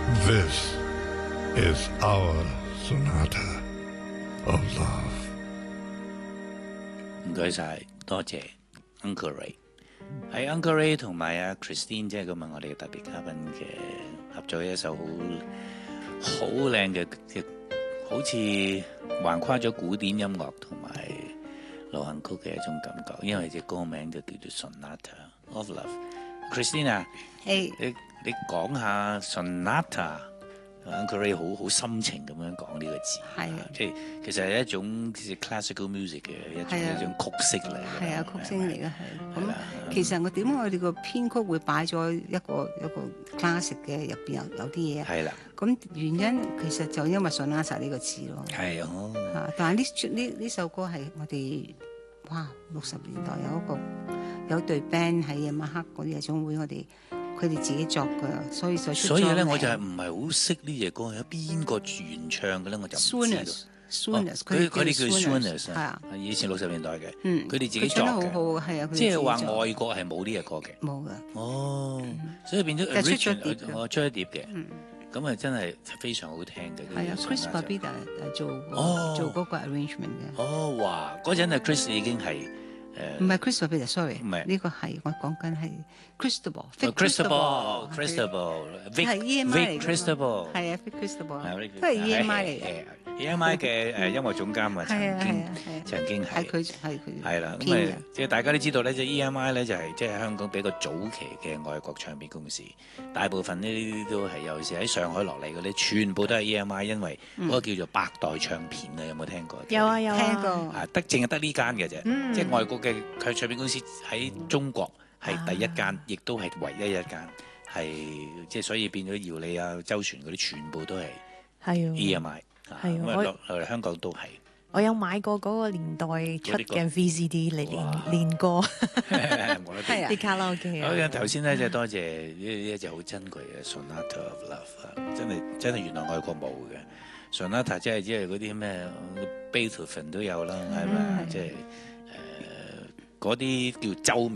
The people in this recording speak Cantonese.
This is our sonata of love. 唔該晒，多謝 Uncle Ray。喺 Uncle Ray 同埋阿 Christine 即係今日我哋嘅特別嘉賓嘅合作一首好靚嘅，好似橫跨咗古典音樂同埋流行曲嘅一種感覺，因為隻歌名就叫做 Sonata of Love。Christine 啊， Hey. 你講下 Sonata。Uncle Ray 好深情咁樣講呢個字， 係即係其實係一種 classical music 嘅一種曲式嚟嘅， 係啊，曲聲嚟嘅係。咁其實我點解我哋個編曲會擺咗一個 classic 嘅入邊有啲嘢？ 係啦。 咁原因其實就因為 sonata 呢個字咯。 係哦。 但係呢首歌係我哋60年代有隊 band 喺夜晚黑嗰啲夜總會，佢哋自己作嘅，所以咧我就係唔係好識呢隻歌，有邊個原唱嘅咧我就唔知道。 Sooners 佢哋叫 Sooners 係啊， 以前60年代嘅，佢哋自己作嘅。 佢唱得好好，係啊， 即係話外國係冇呢隻歌嘅。 冇㗎。 哦，所以變咗 original， 我出一碟嘅。咁啊真係非常好聽嘅。 係啊 ，Chris Babida 做嗰個 arrangement 嘅。 哦，哇！嗰陣啊 Chris 已經係。 唔係 Cristobal，sorry， 唔係呢個係我講緊係 Cristobal，Vic Cristobal， 係啊 Vic Cristobal，都係 EMI 嚟嘅。 EMI 嘅音樂總監啊，曾經係佢係啦，咁即係大家都知道咧，即係 EMI 咧就係即係香港比較早期嘅外國唱片公司，大部分呢啲都係有時喺上海落嚟嘅咧，全部都係 EMI，因為嗰個叫做百代唱片啊，有冇聽過？ 有啊，聽過。 淨係得呢間嘅啫，即係外國嘅唱片公司喺中國係第一間，亦都係唯一一間，係即係所以變咗姚莉啊、周璇嗰啲全部都係 EMI。係我香港都係， 我有買過嗰個年代出嘅 VCD 嚟練歌，啲卡拉 OK 啊。 好，頭先咧就多謝呢一隻好珍貴嘅 Sonata of Love， 真係原來外國冇嘅 Sonata， 即係嗰啲咩 Beethoven 都有啦，係咪？即係嗰啲叫奏鳴。